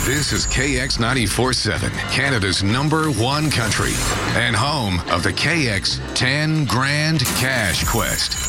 This is KX 94.7, Canada's #1 country, and home of the KX 10 Grand Cash Quest.